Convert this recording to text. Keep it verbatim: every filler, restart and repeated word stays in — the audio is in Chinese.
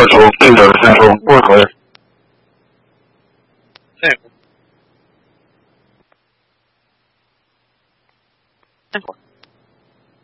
从对的先锋过河。 对。那会儿。